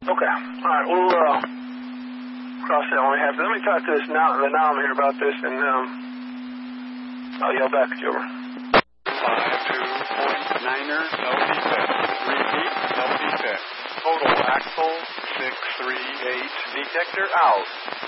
Okay. All right. We'll cross that when we have to. Let me talk to this now here about this, and I'll yell back at you. Over. 5-2-49er, no defect. Repeat, no defect. Total axle 638. Detector out.